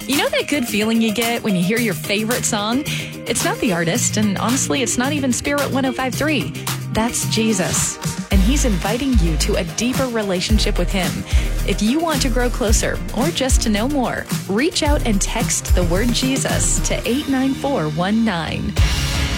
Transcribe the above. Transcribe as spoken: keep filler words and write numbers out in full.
You know that good feeling you get when you hear your favorite song? It's not the artist, and honestly, it's not even Spirit one oh five point three. That's Jesus. And he's inviting you to a deeper relationship with him. If you want to grow closer or just to know more, reach out and text the word Jesus to eight nine four one nine.